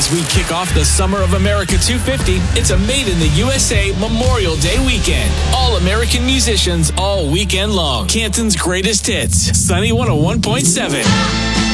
As we kick off the Summer of America 250, it's a Made in the USA Memorial Day weekend. All American musicians all weekend long. Canton's greatest hits. Sunny 101.7.